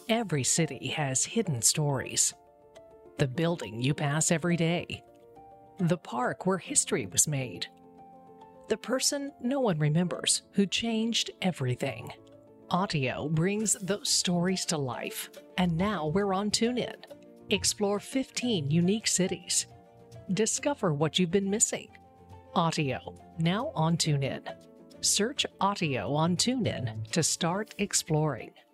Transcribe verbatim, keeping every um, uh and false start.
Every city has hidden stories. The building you pass every day. The park where history was made. The person no one remembers who changed everything. Autio brings those stories to life, and now we're on TuneIn. Explore fifteen unique cities. Discover what you've been missing. Autio, now on TuneIn. Search Autio on TuneIn to start exploring.